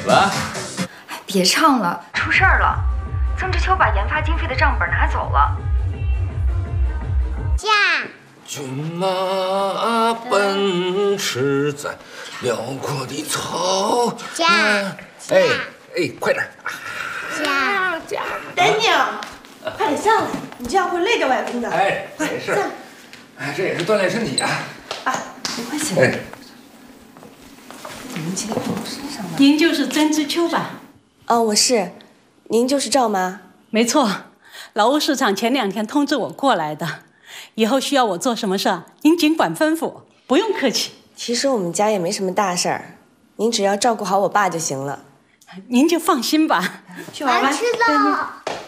了？ 哎，别唱了，出事儿了！曾志秋把研发经费的账本拿走了。 驾！ 骏马奔驰在辽阔的草原。哎，快点！ 驾！ 丹尼尔，快点上来，你这样会累着外公的。 哎，没事。哎，这也是锻炼身体啊。 啊，没关系。 哎， 怎么骑在我身上呢？ 您就是曾之秋吧？ 哦，我是。您就是赵妈？ 没错，劳务市场前2天通知我过来的。以后需要我做什么事，您尽管吩咐，不用客气。 其实我们家也没什么大事儿，您只要照顾好我爸就行了。 您就放心吧。去玩玩。 吃了。